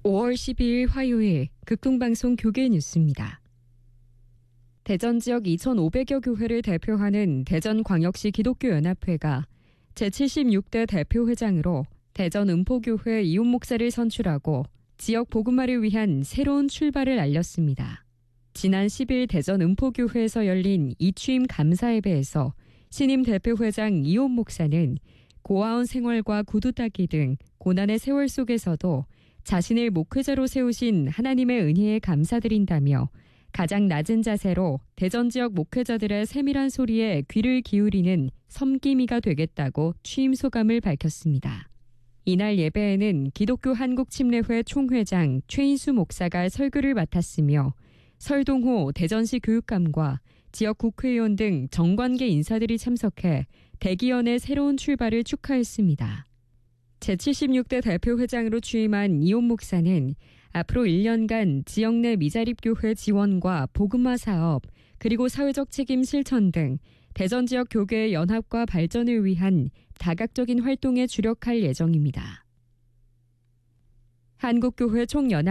5월 12일 화요일 극동방송 교계 뉴스입니다. 대전 지역 2,500여 교회를 대표하는 대전광역시 기독교연합회가 제76대 대표회장으로 대전 은포교회 이혼 목사를 선출하고 지역 복음화를 위한 새로운 출발을 알렸습니다. 지난 10일 대전 은포교회에서 열린 이취임 감사 예배에서 신임 대표회장 이혼 목사는 고아원 생활과 구두 닦기 등 고난의 세월 속에서도 자신을 목회자로 세우신 하나님의 은혜에 감사드린다며 가장 낮은 자세로 대전 지역 목회자들의 세밀한 소리에 귀를 기울이는 섬기미가 되겠다고 취임 소감을 밝혔습니다. 이날 예배에는 기독교 한국침례회 총회장 최인수 목사가 설교를 맡았으며 설동호 대전시 교육감과 지역 국회의원 등 정관계 인사들이 참석해 대기연의 새로운 출발을 축하했습니다. 제76대 대표회장으로 취임한 이혼 목사는 앞으로 1년간 지역 내 미자립교회 지원과 복음화 사업, 그리고 사회적 책임 실천 등 대전 지역 교계의 연합과 발전을 위한 다각적인 활동에 주력할 예정입니다. 한국교회 총연합